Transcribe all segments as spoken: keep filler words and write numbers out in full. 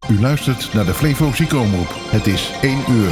U luistert naar de Flevo Ziekenomroep. Het is één uur.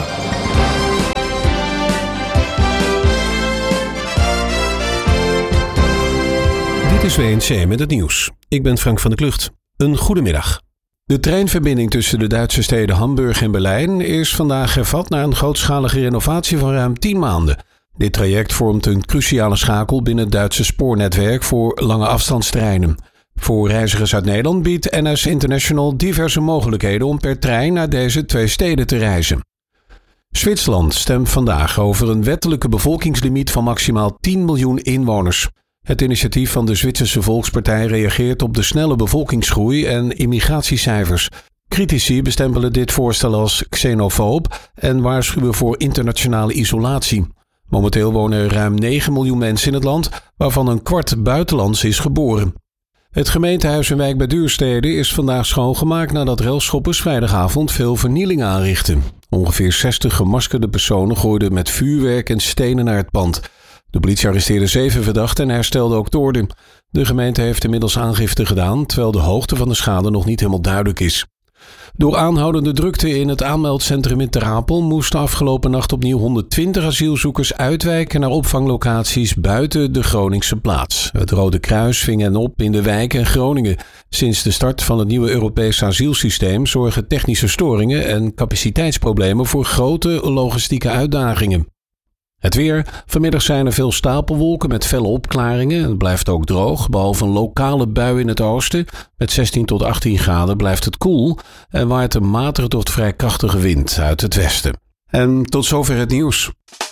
Dit is W N C met het nieuws. Ik ben Frank van der Klucht. Een goedemiddag. De treinverbinding tussen de Duitse steden Hamburg en Berlijn is vandaag hervat na een grootschalige renovatie van ruim tien maanden. Dit traject vormt een cruciale schakel binnen het Duitse spoornetwerk voor lange afstandstreinen. Voor reizigers uit Nederland biedt N S International diverse mogelijkheden om per trein naar deze twee steden te reizen. Zwitserland stemt vandaag over een wettelijke bevolkingslimiet van maximaal tien miljoen inwoners. Het initiatief van de Zwitserse Volkspartij reageert op de snelle bevolkingsgroei en immigratiecijfers. Critici bestempelen dit voorstel als xenofoob en waarschuwen voor internationale isolatie. Momenteel wonen er ruim negen miljoen mensen in het land, waarvan een kwart buitenlands is geboren. Het gemeentehuis in Wijk bij Duurstede is vandaag schoongemaakt nadat relschoppers vrijdagavond veel vernieling aanrichtten. Ongeveer zestig gemaskerde personen gooiden met vuurwerk en stenen naar het pand. De politie arresteerde zeven verdachten en herstelde ook de orde. De gemeente heeft inmiddels aangifte gedaan, terwijl de hoogte van de schade nog niet helemaal duidelijk is. Door aanhoudende drukte in het aanmeldcentrum in Ter Apel moesten afgelopen nacht opnieuw honderdtwintig asielzoekers uitwijken naar opvanglocaties buiten de Groningse plaats. Het Rode Kruis ving hen op in de wijk en Groningen. Sinds de start van het nieuwe Europese asielsysteem zorgen technische storingen en capaciteitsproblemen voor grote logistieke uitdagingen. Het weer. Vanmiddag zijn er veel stapelwolken met felle opklaringen. Het blijft ook droog, behalve een lokale bui in het oosten. Met zestien tot achttien graden blijft het koel en waait een matige tot vrij krachtige wind uit het westen. En tot zover het nieuws.